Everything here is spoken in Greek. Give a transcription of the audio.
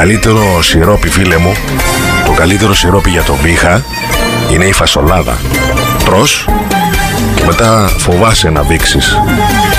καλύτερο σιρόπι, φίλε μου, το καλύτερο σιρόπι για το βήχα είναι η φασολάδα. Τρως και μετά φοβάσαι να δείξεις.